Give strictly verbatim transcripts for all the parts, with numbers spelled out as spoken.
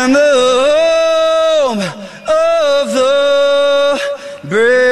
I'm the home of the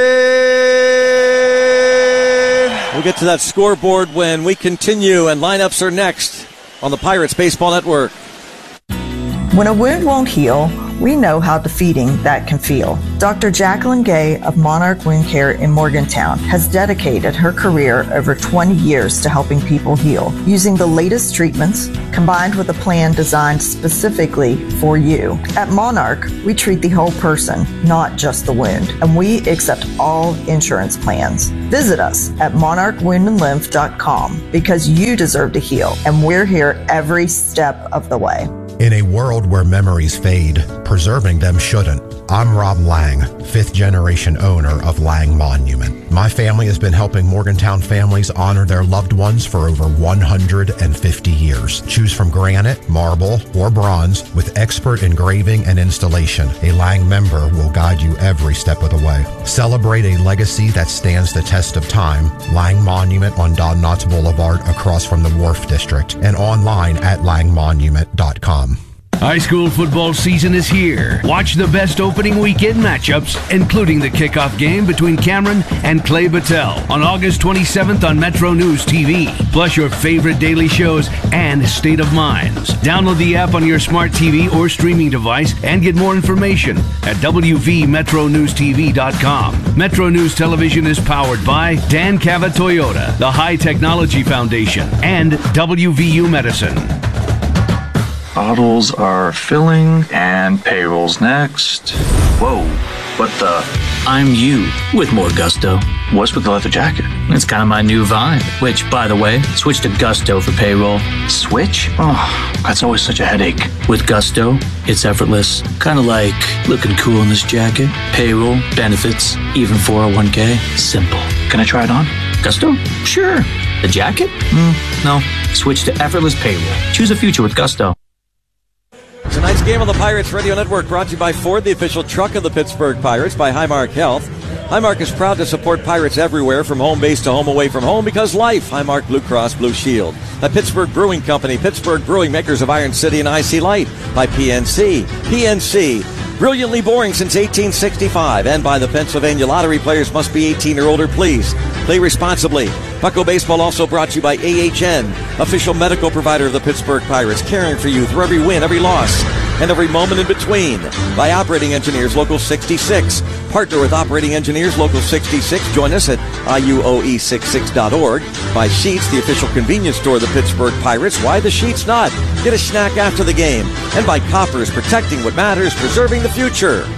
brave. We'll get to that scoreboard when we continue, and lineups are next on the Pirates Baseball Network. When a wound won't heal, we know how defeating that can feel. Doctor Jacqueline Gay of Monarch Wound Care in Morgantown has dedicated her career over twenty years to helping people heal, using the latest treatments combined with a plan designed specifically for you. At Monarch, we treat the whole person, not just the wound, and we accept all insurance plans. Visit us at monarch wound and lymph dot com because you deserve to heal, and we're here every step of the way. In a world where memories fade, preserving them shouldn't. I'm Rob Lang, fifth generation owner of Lang Monument. My family has been helping Morgantown families honor their loved ones for over one hundred fifty years. Choose from granite, marble, or bronze with expert engraving and installation. A Lang member will guide you every step of the way. Celebrate a legacy that stands the test of time. Lang Monument on Don Knotts Boulevard across from the Wharf District, and online at lang monument dot com. High school football season is here. Watch the best opening weekend matchups, including the kickoff game between Cameron and Clay Battelle on August twenty-seventh on Metro News T V. Plus your favorite daily shows and State of Minds. Download the app on your smart T V or streaming device and get more information at w v metro news t v dot com. Metro News Television is powered by Dan Cava Toyota, the High Technology Foundation, and W V U Medicine. Bottles are filling, and payroll's next. Whoa, what the? I'm you with more gusto. What's with the leather jacket? It's kind of my new vibe, which, by the way, switch to Gusto for payroll. Switch? Oh, that's always such a headache. With Gusto, it's effortless. Kind of like looking cool in this jacket. Payroll, benefits, even four oh one k. Simple. Can I try it on? Gusto? Sure. The jacket? Mm, no. Switch to effortless payroll. Choose a future with Gusto. Tonight's game on the Pirates Radio Network brought to you by Ford, the official truck of the Pittsburgh Pirates, by Highmark Health. Highmark is proud to support Pirates everywhere, from home base to home away from home, because life. Highmark Blue Cross Blue Shield. By Pittsburgh Brewing Company, Pittsburgh Brewing, makers of Iron City and I C Light. By P N C. P N C, brilliantly boring since eighteen sixty-five. And by the Pennsylvania Lottery, players must be eighteen or older, please. Play responsibly. Bucko Baseball also brought to you by A H N, official medical provider of the Pittsburgh Pirates, caring for you through every win, every loss, and every moment in between. By Operating Engineers Local sixty-six. Partner with Operating Engineers Local sixty-six. Join us at I U O E sixty-six dot org. By Sheets, the official convenience store of the Pittsburgh Pirates. Why the Sheets not? Get a snack after the game. And by Koppers, protecting what matters, preserving the future.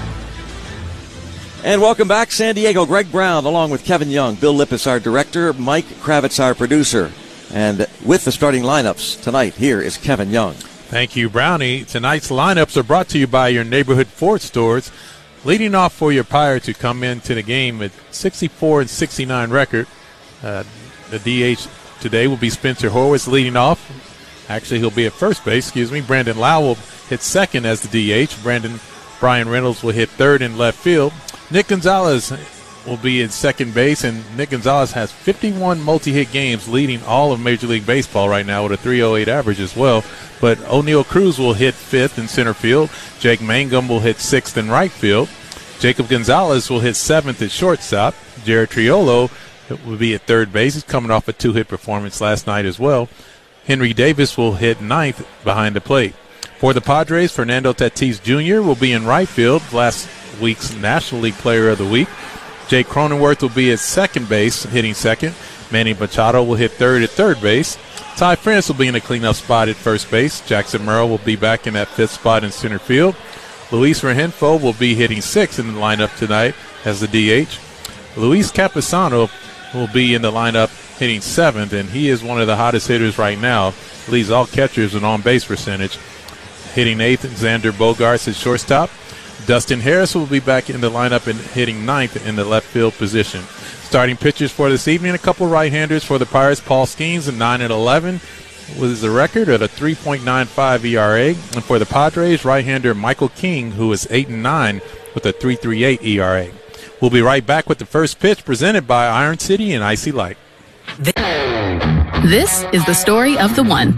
And welcome back, San Diego. Greg Brown, along with Kevin Young, Bill Lippis, our director, Mike Kravitz, our producer. And with the starting lineups tonight, here is Kevin Young. Thank you, Brownie. Tonight's lineups are brought to you by your neighborhood Ford stores. Leading off for your Pirates to come into the game with sixty-four and sixty-nine record. Uh, the D H today will be Spencer Horwitz leading off. Actually, he'll be at first base. Excuse me. Brandon Lau will hit second as the D H. Brandon Brian Reynolds will hit third in left field. Nick Gonzalez will be in second base, and Nick Gonzalez has fifty-one multi-hit games, leading all of Major League Baseball right now with a three oh eight average as well. But O'Neal Cruz will hit fifth in center field. Jake Mangum will hit sixth in right field. Jacob Gonzalez will hit seventh at shortstop. Jared Triolo will be at third base. He's coming off a two-hit performance last night as well. Henry Davis will hit ninth behind the plate. For the Padres, Fernando Tatis Junior will be in right field, last week's National League Player of the Week. Jake Cronenworth will be at second base, hitting second. Manny Machado will hit third at third base. Ty France will be in a cleanup spot at first base. Jackson Merrill will be back in that fifth spot in center field. Luis Rengifo will be hitting sixth in the lineup tonight as the D H. Luis Campusano will be in the lineup hitting seventh, and he is one of the hottest hitters right now. Leads all catchers in on-base percentage. Hitting eighth, Xander Bogaerts at shortstop. Dustin Harris will be back in the lineup and hitting ninth in the left field position. Starting pitchers for this evening, a couple right-handers for the Pirates. Paul Skeens at nine and eleven with the record at a three point nine five E R A. And for the Padres, right-hander Michael King, who is eight and nine with a three point three eight E R A. We'll be right back with the first pitch presented by Iron City and Icy Light. This is the story of the one.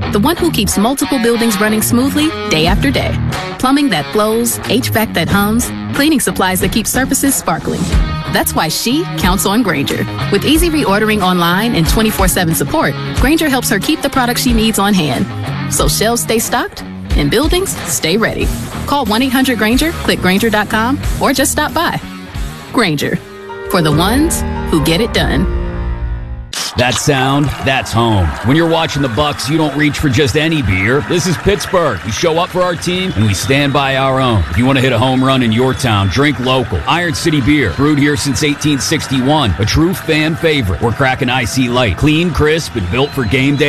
the one who keeps multiple buildings running smoothly day after day. Plumbing that flows, H V A C that hums, cleaning supplies that keep surfaces sparkling. That's why she counts on Grainger. With easy reordering online and twenty-four seven support, Grainger helps her keep the products she needs on hand. So shelves stay stocked and buildings stay ready. Call one eight hundred Grainger, click Grainger dot com, or just stop by. Grainger, for the ones who get it done. That sound, that's home. When you're watching the Bucks, you don't reach for just any beer. This is Pittsburgh. We show up for our team, and we stand by our own. If you want to hit a home run in your town, drink local. Iron City Beer, brewed here since eighteen sixty-one. A true fan favorite. We're cracking I C Light. Clean, crisp, and built for game day.